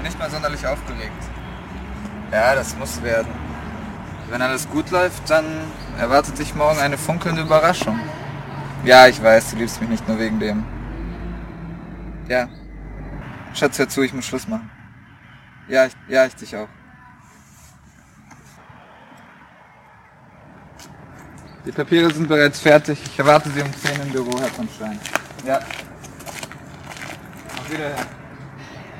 nicht mal sonderlich aufgeregt. Ja, das muss werden. Wenn alles gut läuft, dann erwartet dich morgen eine funkelnde Überraschung. Ja, ich weiß, du liebst mich nicht nur wegen dem. Ja. Schatz, hör zu, ich muss Schluss machen. Ja, ich dich auch. Die Papiere sind bereits fertig. Ich erwarte Sie um 10 im Büro, Herr von Stein. Ja. Auf Wiedersehen.